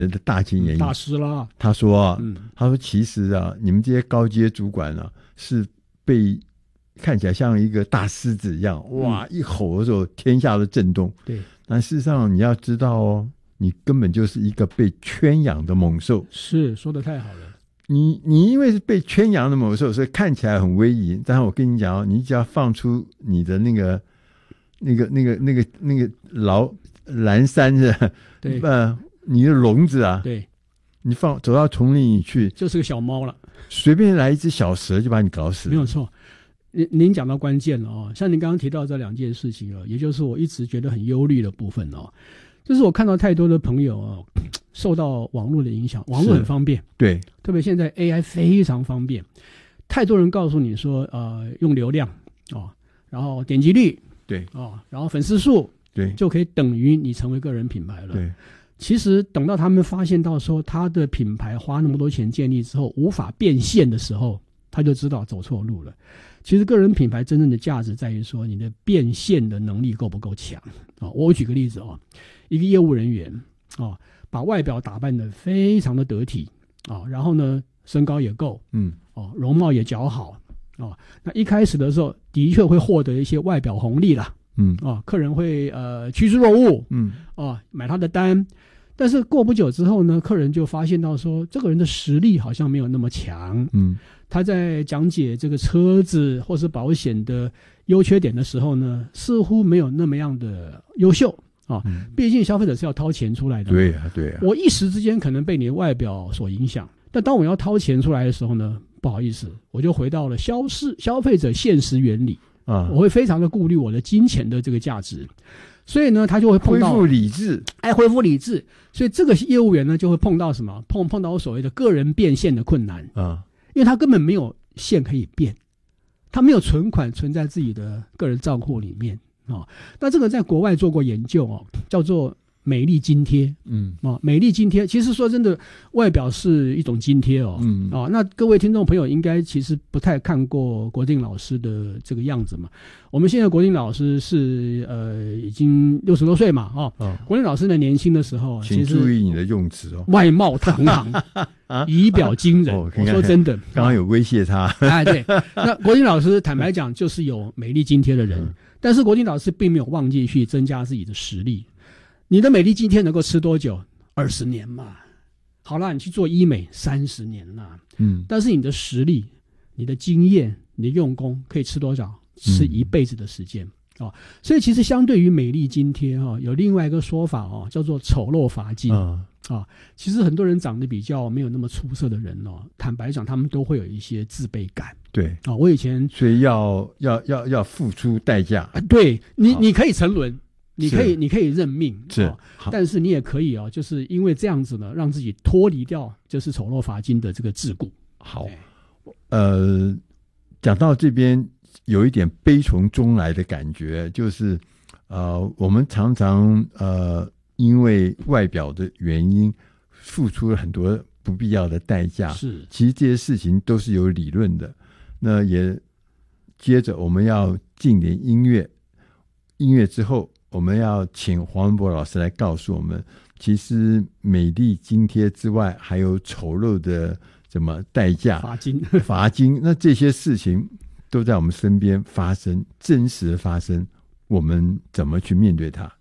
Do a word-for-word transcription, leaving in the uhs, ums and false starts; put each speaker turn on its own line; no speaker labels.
的大经演艺
大师啦。
他说啊，
嗯，
他说其实啊，你们这些高阶主管啊，是被看起来像一个大狮子一样，哇，一吼的时候天下都震动。
对，
但事实上你要知道哦，你根本就是一个被圈养的猛兽。
是，说得太好了。
你你因为是被圈养的猛兽，所以看起来很威仪。但是我跟你讲哦，你只要放出你的那个那个那个那个那个老蓝山是吧，
对，
呃，你的笼子啊，
对，
你放走到丛林里去，
就是个小猫了，
随便来一只小蛇就把你搞死了。
没有错。您您讲到关键了哦，像您刚刚提到这两件事情哦，也就是我一直觉得很忧虑的部分哦，就是我看到太多的朋友哦，受到网络的影响，网络很方便，
对，
特别现在 A I 非常方便，太多人告诉你说，呃，用流量哦，然后点击率，
对
哦，然后粉丝数，
对，
就可以等于你成为个人品牌了。
对，
其实等到他们发现到说他的品牌花那么多钱建立之后无法变现的时候，他就知道走错路了。其实个人品牌真正的价值在于说你的变现的能力够不够强啊、哦？我举个例子哦，一个业务人员哦，把外表打扮得非常的得体啊、哦，然后呢身高也够，
嗯，
哦，容貌也姣好哦，那一开始的时候的确会获得一些外表红利啦，
嗯，
哦，客人会呃趋之若鹜，
嗯，
哦，买他的单。但是过不久之后呢，客人就发现到说，这个人的实力好像没有那么强。
嗯，
他在讲解这个车子或是保险的优缺点的时候呢，似乎没有那么样的优秀啊。
嗯，
毕竟消费者是要掏钱出来的。
对啊，对啊。
我一时之间可能被你的外表所影响，但当我要掏钱出来的时候呢，不好意思，我就回到了消市消费者现实原理
啊，
我会非常的顾虑我的金钱的这个价值。所以呢，他就会碰到
恢复理智，
哎，恢复理智。所以这个业务员呢，就会碰到什么？碰碰到所谓的个人变现的困难
啊，
因为他根本没有现可以变，他没有存款存在自己的个人账户里面啊、哦。那这个在国外做过研究哦，叫做美丽津贴，
嗯
啊、哦，美丽津贴，其实说真的，外表是一种津贴哦，
嗯
啊、哦，那各位听众朋友应该其实不太看过国定老师的这个样子嘛。我们现在国定老师是呃已经六十多岁嘛，哦，
哦，
国定老师呢年轻的时候，
请注意你的用词哦，
外貌堂堂，仪表惊人。
哦
我说真的，
刚刚有威胁他，
哎，对，那国定老师坦白讲就是有美丽津贴的人，
嗯、
但是国定老师并没有忘记去增加自己的实力。你的美丽津贴能够吃多久？二十年嘛。好啦，你去做医美三十年啦。
嗯，
但是你的实力、你的经验、你的用功可以吃多少？吃一辈子的时间、嗯哦、所以其实相对于美丽津贴、哦、有另外一个说法、哦、叫做丑陋罚金、
啊
哦、其实很多人长得比较没有那么出色的人哦，坦白讲他们都会有一些自卑感。
对、
哦、我以前
所以要要要要付出代价、
啊、对你你可以沉沦，你可以你可以认命
是、
哦、但是你也可以哦，就是因为这样子呢，让自己脱离掉就是丑陋罚金的这个桎梏。
好，呃，讲到这边有一点悲从中来的感觉，就是呃，我们常常呃因为外表的原因付出了很多不必要的代价。
是，
其实这些事情都是有理论的。那也接着我们要进点音乐，音乐之后我们要请黄文博老师来告诉我们，其实美丽津贴之外还有丑陋的什么代价
罚金
罚金，那这些事情都在我们身边发生，真实的发生，我们怎么去面对它？